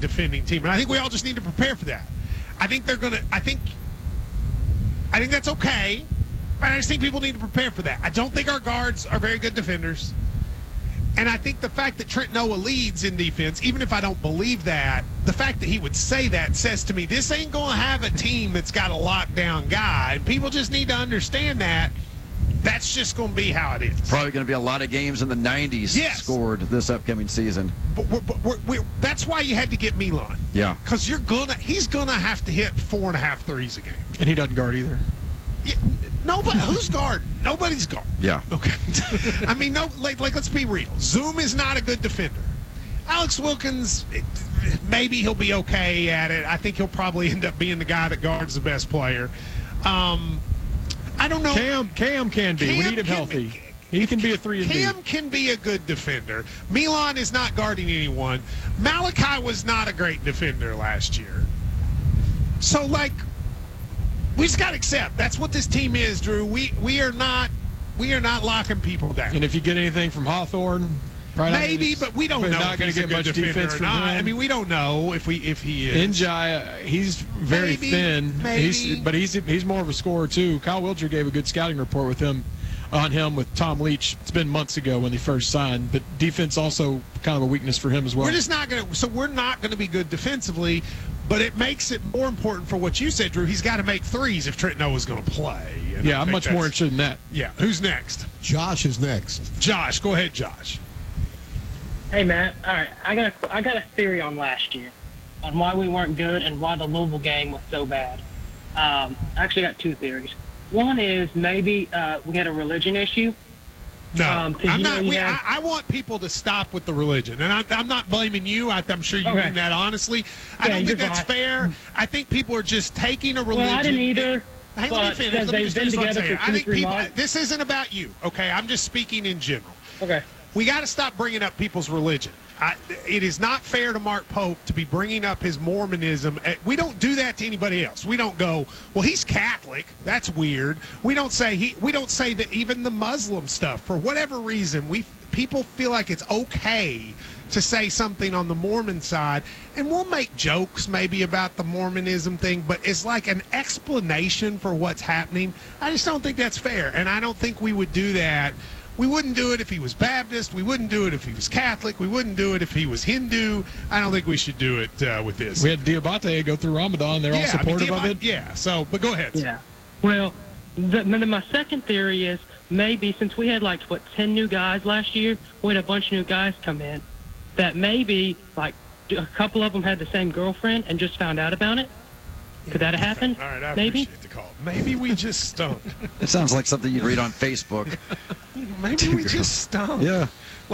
defending team, and I think we all just need to prepare for that. I think they're gonna. I think that's okay, but I just think people need to prepare for that. I don't think our guards are very good defenders, and I think the fact that Trent Noah leads in defense, even if I don't believe that, the fact that he would say that says to me this ain't gonna have a team that's got a lockdown guy, and people just need to understand that. That's just going to be how it is. Probably going to be a lot of games in the 90s scored this upcoming season. But that's why you had to get Milan. Yeah. Because he's going to have to hit 4.5 threes a game. And he doesn't guard either. Yeah, nobody. Who's guarding? Nobody's guarding. Yeah. Okay. I mean, let's be real. Zoom is not a good defender. Alex Wilkins, maybe he'll be okay at it. I think he'll probably end up being the guy that guards the best player. I don't know. Cam can be. We need him healthy. He can be a 3 and D. Cam can be a good defender. Milan is not guarding anyone. Malachi was not a great defender last year. So, we just got to accept that's what this team is, Drew. We are not locking people down. And if you get anything from Hawthorne, maybe, but we don't know. Not going to get much defense or from not. him. I mean, we don't know if he is. Njai, he's very thin. But he's more of a scorer too. Kyle Wiltshire gave a good scouting report on him with Tom Leach. It's been months ago when they first signed. But defense also kind of a weakness for him as well. We're not going to be good defensively. But it makes it more important for what you said, Drew. He's got to make threes if Trent Noah's going to play. And I'm much more interested in that. Yeah. Who's next? Josh is next. Josh, go ahead, Josh. Hey, Matt. All right, I got a theory on last year, on why we weren't good and why the Louisville game was so bad. I actually got 2 theories. One is maybe we had a religion issue. No, I'm not. I want people to stop with the religion, and I'm not blaming you. I'm sure you mean that honestly. I don't think that's fair. I think people are just taking a religion. Well, I didn't either. Hey, let me finish. They've been together for 2-3 months. This isn't about you, okay? I'm just speaking in general. Okay. We got to stop bringing up people's religion. It is not fair to Mark Pope to be bringing up his Mormonism. We don't do that to anybody else. We don't go, well, he's Catholic. That's weird. We don't say that even the Muslim stuff, for whatever reason, people feel like it's okay to say something on the Mormon side, and we'll make jokes maybe about the Mormonism thing, but it's like an explanation for what's happening. I just don't think that's fair, and I don't think we would do that. We wouldn't do it if he was Baptist. We wouldn't do it if he was Catholic. We wouldn't do it if he was Hindu. I don't think we should do it with this. We had Diabate go through Ramadan. They're all supportive of it. Yeah, but go ahead. Yeah. Well, my second theory is maybe since we had 10 new guys last year, we had a bunch of new guys come in, that maybe a couple of them had the same girlfriend and just found out about it. Could that have happened? All right, I maybe? appreciate the call. Maybe we just stunk. It sounds like something you'd read on Facebook. Maybe we just stunk. Yeah.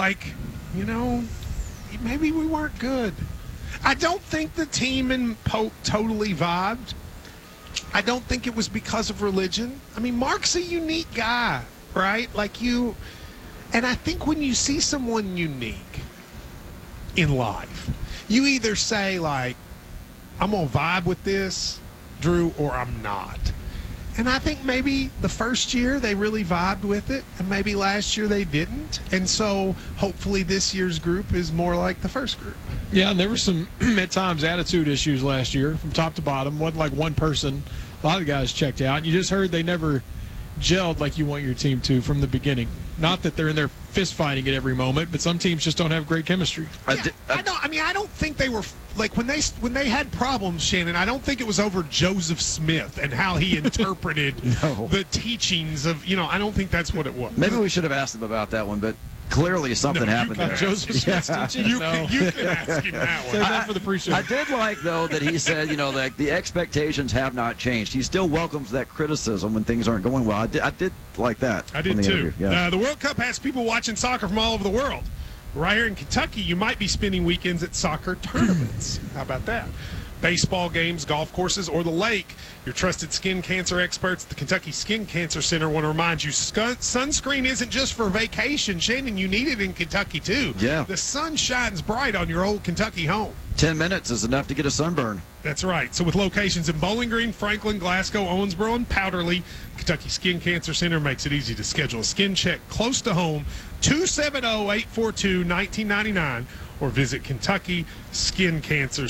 Maybe we weren't good. I don't think the team and Pope totally vibed. I don't think it was because of religion. I mean, Mark's a unique guy, right? And I think when you see someone unique in life, you either say, I'm going to vibe with this, Drew, or I'm not. And I think maybe the first year they really vibed with it, and maybe last year they didn't. And so hopefully this year's group is more like the first group. Yeah, and there were some, at times, attitude issues last year from top to bottom. Wasn't like one person. A lot of the guys checked out. You just heard they never gelled like you want your team to from the beginning. Not that they're in there fist fighting at every moment, but some teams just don't have great chemistry. I don't think they were when they had problems, Shannon. I don't think it was over Joseph Smith and how he interpreted the teachings of. I don't think that's what it was. Maybe we should have asked him about that one, but clearly something happened there. Joseph Smith's teaching? You can ask him that one. Save that for the pre-show. I did like, though, that he said, the expectations have not changed. He still welcomes that criticism when things aren't going well. I did like that. I did too. Yeah. The World Cup has people watching soccer from all over the world. Right here in Kentucky, you might be spending weekends at soccer tournaments. How about that? Baseball games, golf courses, or the lake. Your trusted skin cancer experts at the Kentucky Skin Cancer Center want to remind you sunscreen isn't just for vacation. Shannon, you need it in Kentucky, too. Yeah. The sun shines bright on your old Kentucky home. 10 minutes is enough to get a sunburn. That's right. So with locations in Bowling Green, Franklin, Glasgow, Owensboro, and Powderly, Kentucky Skin Cancer Center makes it easy to schedule a skin check close to home, 270-842-1999, or visit Kentucky Skin Cancer